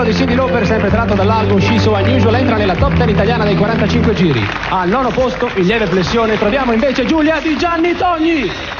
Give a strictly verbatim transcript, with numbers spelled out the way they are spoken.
singolo di Cyndi Lauper, sempre tratto dall'album She's So Unusual, entra nella top ten italiana dei quarantacinque giri. Al nono posto, in lieve flessione, troviamo invece Giulia di Gianni Togni.